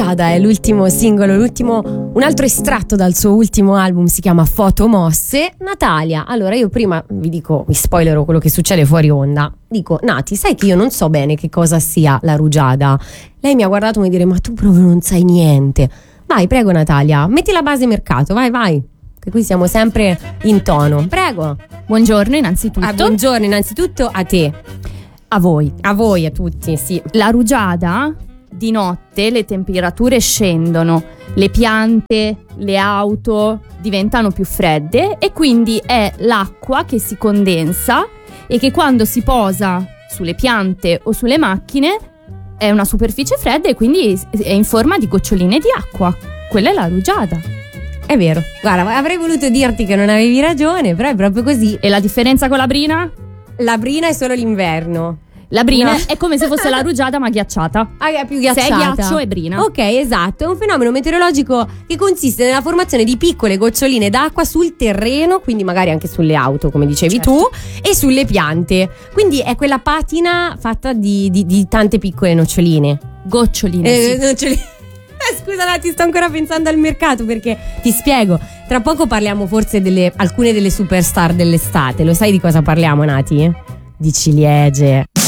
Rugiada è l'ultimo singolo, un altro estratto dal suo ultimo album, si chiama Fotomosse. Natalia, allora io prima vi spoilerò quello che succede fuori onda. Dico, Nati, sai che io non so bene che cosa sia la rugiada? Lei mi ha guardato e mi dire, ma tu proprio non sai niente. Vai, prego Natalia, metti la base mercato, vai. Che qui siamo sempre in tono. Prego. Buongiorno innanzitutto. Buongiorno innanzitutto a te. A voi. A voi, a tutti, sì. La rugiada, di notte le temperature scendono, le piante, le auto diventano più fredde e quindi è l'acqua che si condensa e che quando si posa sulle piante o sulle macchine è una superficie fredda e quindi è in forma di goccioline di acqua. Quella è la rugiada. È vero, guarda, avrei voluto dirti che non avevi ragione, però è proprio così. E la differenza con la brina? La brina è solo l'inverno. La brina è come se fosse la rugiada ma ghiacciata. È più ghiacciata. Se è ghiaccio è brina. Ok, esatto, è un fenomeno meteorologico che consiste nella formazione di piccole goccioline d'acqua sul terreno, quindi magari anche sulle auto, come dicevi tu, e sulle piante. Quindi è quella patina fatta di tante piccole noccioline. Goccioline. Noccioline. Scusa Nati, sto ancora pensando al mercato perché ti spiego. Tra poco parliamo forse alcune delle superstar dell'estate. Lo sai di cosa parliamo, Nati? Di ciliegie.